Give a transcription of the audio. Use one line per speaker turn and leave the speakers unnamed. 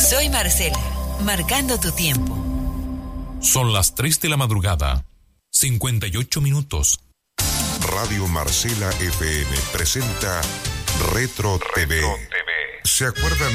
Soy Marcela, marcando tu tiempo.
Son las 3 de la madrugada, 58 minutos.
Radio Marcela FM presenta Retro TV. ¿Se acuerdan